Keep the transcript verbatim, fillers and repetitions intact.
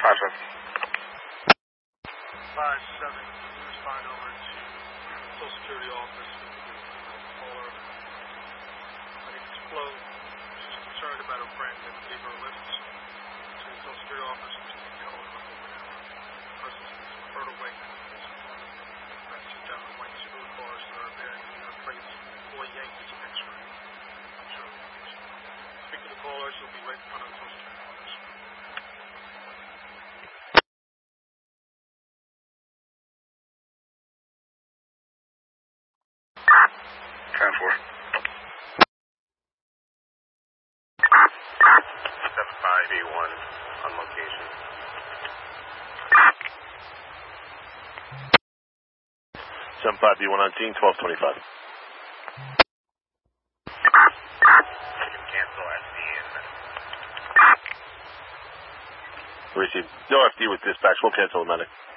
Five seven. Five seven. Respond over to Social Security office. Caller. I think it's Flo. She's concerned about her friend and gave her a lift to the Social Security office. She can't get hold of her over now. The person's referred away. She's down the white school cars that are there in her place. Boy Yankees X-ray. I'm sure. Speak to the caller. She'll be right in front of the Social Security office. ten four. seven five eight one on location. seven five B one on scene, twelve twenty-five. You can cancel F D in. Receive. No F D with dispatch. We'll cancel the medic.